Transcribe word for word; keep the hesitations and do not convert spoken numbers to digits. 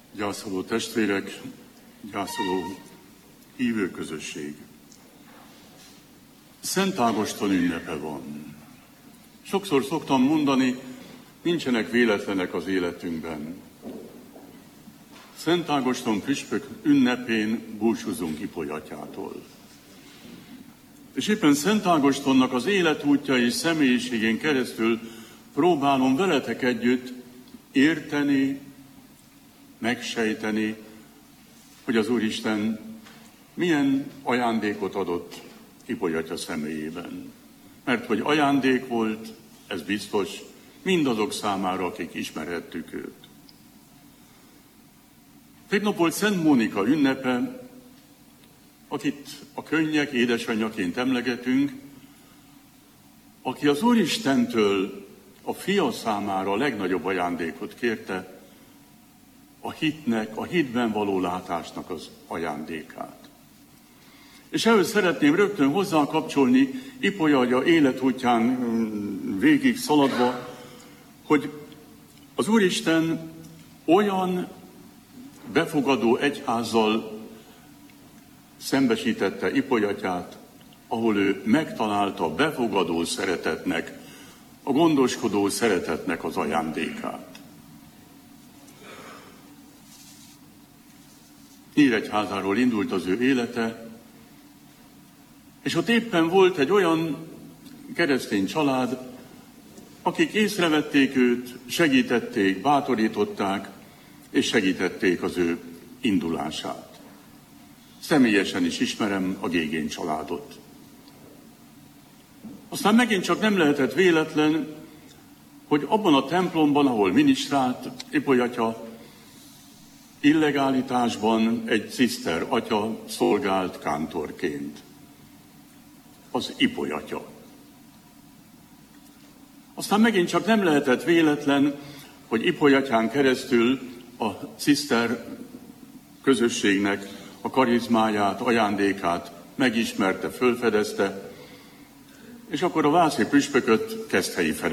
Gyászoló testvérek, gyászoló hívőközösség. Szent Ágoston ünnepe van. Sokszor szoktam mondani, nincsenek véletlenek az életünkben. Szent Ágoston püspök ünnepén búcsúzunk Ipolyatjától. És éppen Szent Ágostonnak az életútja és személyiségén keresztül próbálom veletek együtt érteni, megsejteni, hogy az Úristen milyen ajándékot adott Ipolyatja személyében. Mert hogy ajándék volt, ez biztos, mindazok számára, akik ismerhettük őt. Tegnap volt Szent Mónika ünnepe, akit a könnyek édesanyjaként emlegetünk, aki az Úristentől a fia számára a legnagyobb ajándékot kérte, a hitnek, a hitben való látásnak az ajándékát. És ehhez szeretném rögtön hozzá kapcsolni Ipolyatja életútján végig szaladva, hogy az Úristen olyan befogadó egyházzal szembesítette Ipolyatját, ahol ő megtalálta a befogadó szeretetnek, a gondoskodó szeretetnek az ajándékát. Nyíregyházáról indult az ő élete, és ott éppen volt egy olyan keresztény család, akik észrevették őt, segítették, bátorították, és segítették az ő indulását. Személyesen is ismerem a Gégény családot. Aztán megint csak nem lehetett véletlen, hogy abban a templomban, ahol minisztrált Ipolyatja, illegálitásban egy ciszter atya szolgált kántorként. Az Ipolyatja. Aztán megint csak nem lehetett véletlen, hogy Ipolyatján keresztül a ciszter közösségnek a karizmáját, ajándékát megismerte, fölfedezte, és akkor a vászi püspököt Keszthelyi Ferenc